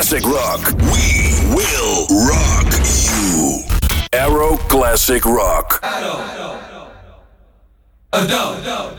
classic rock. We will rock you. Aero Classic Rock. Ado.